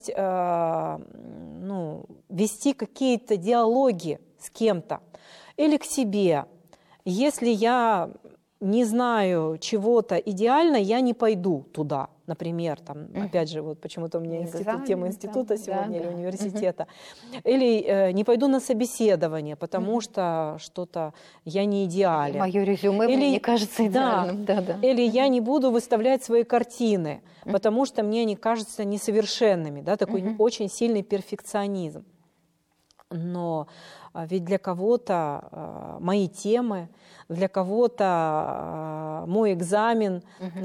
вести какие-то диалоги с кем-то или к себе. Если я не знаю чего-то идеально, я не пойду туда. Например, там, опять же, вот почему-то у меня тема института сегодня или университета. Или не пойду на собеседование, потому что что-то я не идеален. Мое резюме мне кажется идеальным. Или я не буду выставлять свои картины, потому что мне они кажутся несовершенными. Да, такой очень сильный перфекционизм. Но ведь для кого-то мои темы, для кого-то мой экзамен,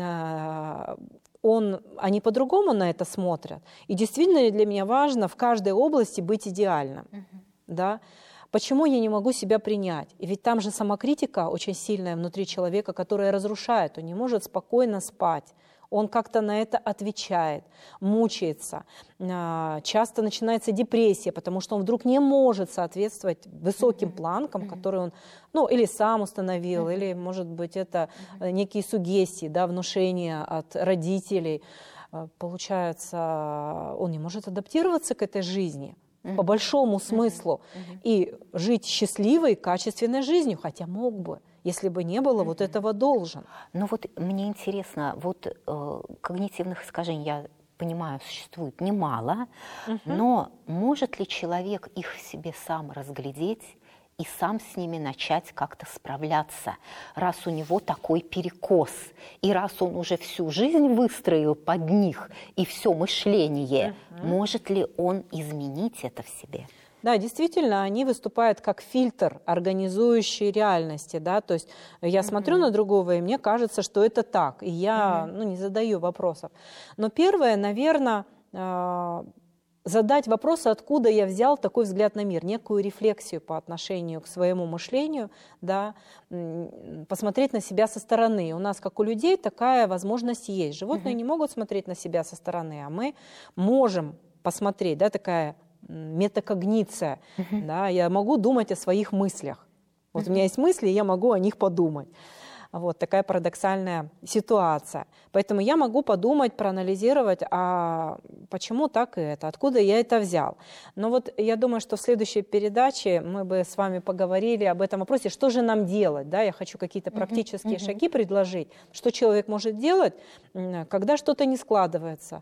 они по-другому на это смотрят. И действительно для меня важно в каждой области быть идеальным. Да? Почему я не могу себя принять? И ведь там же самокритика очень сильная внутри человека, которая разрушает. Он не может спокойно спать. Он как-то на это отвечает, мучается. Часто начинается депрессия, потому что он вдруг не может соответствовать высоким планкам, которые он или сам установил, или, может быть, это некие суггестии, да, внушения от родителей. Получается, он не может адаптироваться к этой жизни по большому смыслу и жить счастливой, качественной жизнью, хотя мог бы, если бы не было вот этого должен. Ну вот мне интересно, вот когнитивных искажений, я понимаю, существует немало, но может ли человек их в себе сам разглядеть и сам с ними начать как-то справляться, раз у него такой перекос, и раз он уже всю жизнь выстроил под них и все мышление, может ли он изменить это в себе? Да, действительно, они выступают как фильтр, организующий реальности, да, то есть я смотрю на другого, и мне кажется, что это так, и я не задаю вопросов. Но первое, наверное, задать вопрос, откуда я взял такой взгляд на мир, некую рефлексию по отношению к своему мышлению, да, посмотреть на себя со стороны. У нас, как у людей, такая возможность есть. Животные не могут смотреть на себя со стороны, а мы можем посмотреть, да, такая метакогниция. Да, я могу думать о своих мыслях. Вот у меня есть мысли, и я могу о них подумать. Вот такая парадоксальная ситуация. Поэтому я могу подумать, проанализировать, а почему так и это, откуда я это взял. Но вот я думаю, что в следующей передаче мы бы с вами поговорили об этом вопросе, что же нам делать. Да? Я хочу какие-то практические шаги предложить, что человек может делать, когда что-то не складывается.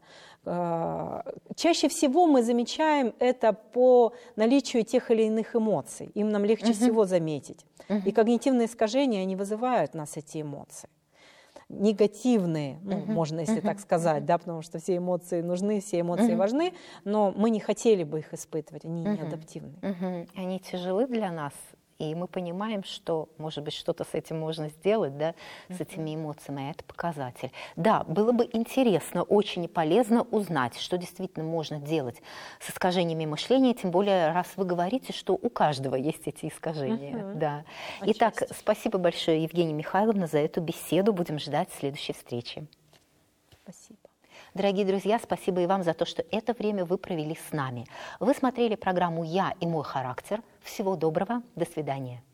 Чаще всего мы замечаем это по наличию тех или иных эмоций. Им нам легче всего заметить. И когнитивные искажения, они вызывают в нас эти эмоции. Негативные, можно, если так сказать, да, потому что все эмоции нужны, все эмоции важны, но мы не хотели бы их испытывать, они не адаптивны. Они тяжелы для нас. И мы понимаем, что, может быть, что-то с этим можно сделать, да, с этими эмоциями, это показатель. Да, было бы интересно, очень полезно узнать, что действительно можно делать с искажениями мышления, тем более, раз вы говорите, что у каждого есть эти искажения. Да. Итак, спасибо большое, Евгения Михайловна, за эту беседу. Будем ждать следующей встречи. Спасибо. Дорогие друзья, спасибо и вам за то, что это время вы провели с нами. Вы смотрели программу «Я и мой характер». Всего доброго, до свидания.